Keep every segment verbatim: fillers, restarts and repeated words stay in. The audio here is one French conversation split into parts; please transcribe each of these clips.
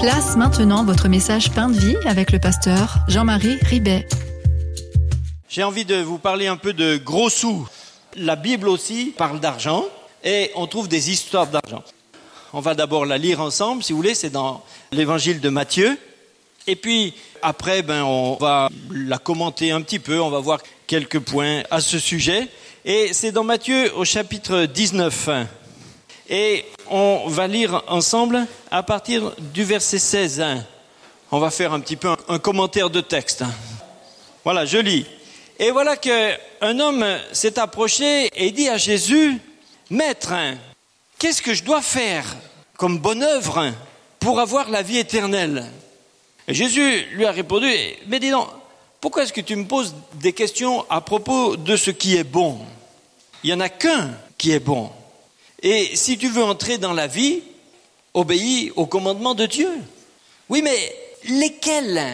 Place maintenant votre message Pain de vie avec le pasteur Jean-Marie Ribet. J'ai envie de vous parler un peu de gros sous. La Bible aussi parle d'argent et on trouve des histoires d'argent. On va d'abord la lire ensemble, si vous voulez, c'est dans l'évangile de Matthieu. Et puis après, ben, on va la commenter un petit peu, on va voir quelques points à ce sujet. Et c'est dans Matthieu au chapitre dix-neuf. Et on va lire ensemble à partir du verset seize. On va faire un petit peu un, un commentaire de texte. Voilà, je lis. Et voilà qu'un homme s'est approché et dit à Jésus, « Maître, qu'est-ce que je dois faire comme bonne œuvre pour avoir la vie éternelle ?» Et Jésus lui a répondu, « Mais dis donc, pourquoi est-ce que tu me poses des questions à propos de ce qui est bon ? Il n'y en a qu'un qui est bon. Et si tu veux entrer dans la vie, obéis aux commandements de Dieu. » « Oui, mais lesquels ?»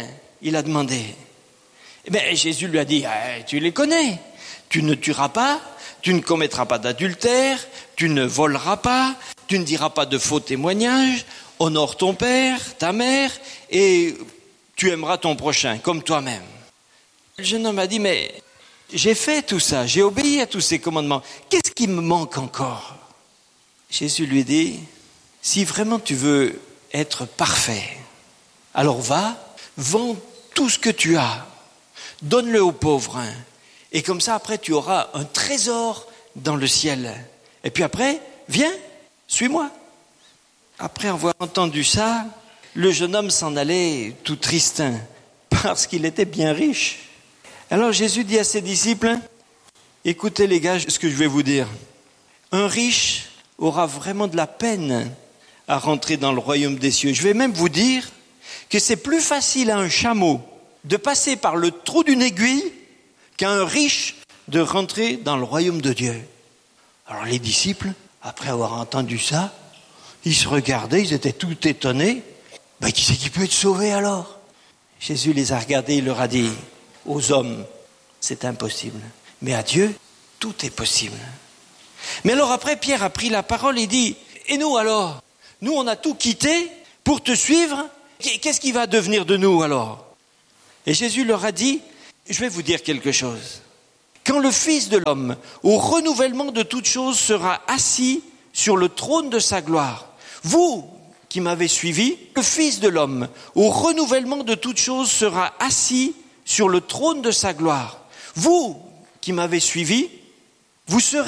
il a demandé. Eh bien, Jésus lui a dit, eh, tu les connais. Tu ne tueras pas, tu ne commettras pas d'adultère, tu ne voleras pas, tu ne diras pas de faux témoignages, honore ton père, ta mère, et tu aimeras ton prochain comme toi-même. Le jeune homme a dit, mais j'ai fait tout ça, j'ai obéi à tous ces commandements. Qu'est-ce qui me manque encore ? Jésus lui dit, si vraiment tu veux être parfait, alors va, vends tout ce que tu as. Donne-le aux pauvres, hein. Et comme ça, après, tu auras un trésor dans le ciel. Et puis après, viens, suis-moi. Après avoir entendu ça, le jeune homme s'en allait tout tristin, parce qu'il était bien riche. Alors Jésus dit à ses disciples, écoutez les gars, ce que je vais vous dire. Un riche aura vraiment de la peine à rentrer dans le royaume des cieux. Je vais même vous dire que c'est plus facile à un chameau de passer par le trou d'une aiguille qu'à un riche de rentrer dans le royaume de Dieu. Alors les disciples, après avoir entendu ça, ils se regardaient, ils étaient tout étonnés. Ben, qui c'est qui peut être sauvé alors ? Jésus les a regardés, il leur a dit, aux hommes, c'est impossible. Mais à Dieu, tout est possible. Mais alors après, Pierre a pris la parole et dit, et nous alors ? Nous, on a tout quitté pour te suivre. Qu'est-ce qui va devenir de nous alors ? Et Jésus leur a dit, je vais vous dire quelque chose. Quand le Fils de l'homme, au renouvellement de toutes choses, sera assis sur le trône de sa gloire, vous qui m'avez suivi, le Fils de l'homme, au renouvellement de toutes choses, sera assis sur le trône de sa gloire. Vous qui m'avez suivi, vous serez